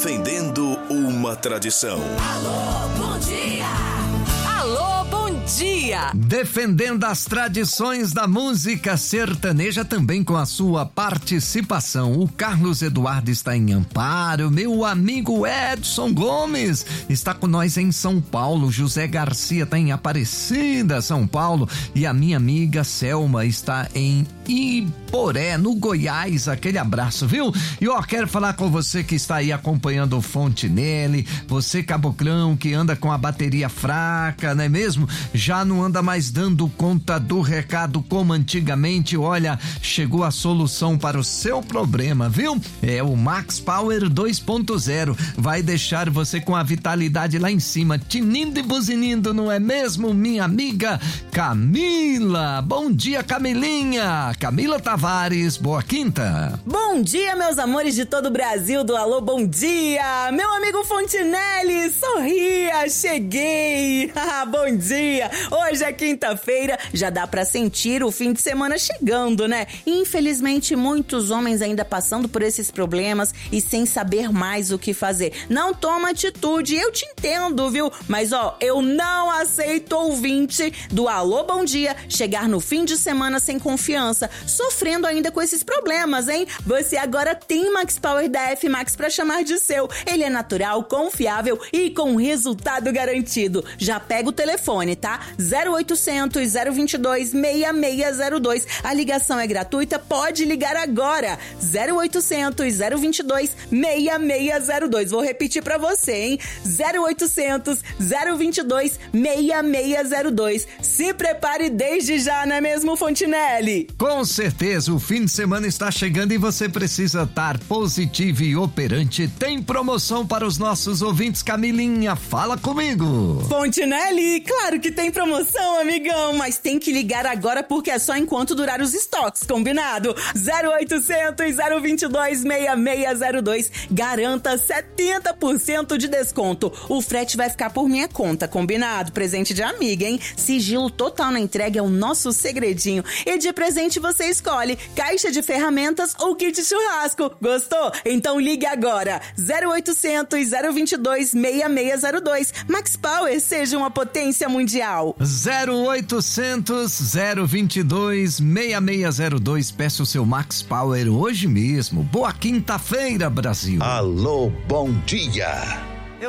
defendendo uma tradição. Alô, bom dia! Alô, bom dia! Defendendo as tradições da música sertaneja também com a sua participação. O Carlos Eduardo está em Amparo, meu amigo Edson Gomes está com nós em São Paulo, José Garcia está em Aparecida, São Paulo, e a minha amiga Selma está em Iporé, no Goiás. Aquele abraço, viu? E ó, quero falar com você que está aí acompanhando o Fontinelli, você caboclão que anda com a bateria fraca, não é mesmo? Já não anda mais dando conta do recado como antigamente. Olha, chegou a solução para o seu problema, viu? É o Max Power 2.0, vai deixar você com a vitalidade lá em cima, tinindo e buzinindo, não é mesmo, minha amiga Camila? Bom dia, Camilinha. Camila Tavares, boa quinta. Bom dia, meus amores de todo o Brasil do Alô Bom Dia. Meu amigo Fontinelli, sorria, cheguei. Bom dia. Hoje é quinta-feira, já dá pra sentir o fim de semana chegando, né? Infelizmente, muitos homens ainda passando por esses problemas e sem saber mais o que fazer. Não toma atitude, eu te entendo, viu? Mas ó, eu não aceito ouvinte do Alô Bom Dia chegar no fim de semana sem confiança, sofrendo ainda com esses problemas, hein? Você agora tem Max Power da F-Max pra chamar de seu. Ele é natural, confiável e com resultado garantido. Já pega o telefone, tá? 0800 022 6602. A ligação é gratuita, pode ligar agora. 0800 022 6602. Vou repetir pra você, hein? 0800 022 6602. Se prepare desde já, não é mesmo, Fontinelli? Com certeza, o fim de semana está chegando e você precisa estar positivo e operante. Tem promoção para os nossos ouvintes, Camilinha, fala comigo. Fontinelli, claro que tem promoção, amigão, mas tem que ligar agora porque é só enquanto durar os estoques, combinado? 0800 022 6602. Garanta 70% de desconto. O frete vai ficar por minha conta, combinado? Presente de amiga, hein? Sigilo total na entrega é o nosso segredinho. E de presente você escolhe caixa de ferramentas ou kit churrasco. Gostou? Então ligue agora. 0800 022 6602. Max Power, seja uma potência mundial. 0800 022 6602. Peça o seu Max Power hoje mesmo. Boa quinta-feira, Brasil. Alô, bom dia!